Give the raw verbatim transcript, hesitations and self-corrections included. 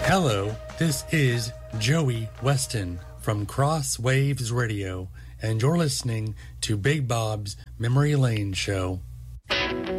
Hello, this is Joey Weston from Cross Waves Radio, and you're listening to Big Bob's Memory Lane Show.